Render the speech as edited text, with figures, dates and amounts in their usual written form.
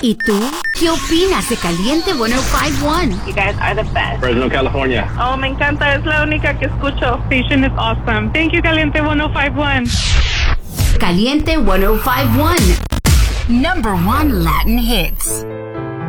¿Y tú? ¿Qué opinas de Caliente 105.1? You guys are the best. Fresno, California. Oh, me encanta. Es la única que escucho. Station is awesome. Thank you, Caliente 105.1. Caliente 105.1. Number 1 Latin hits.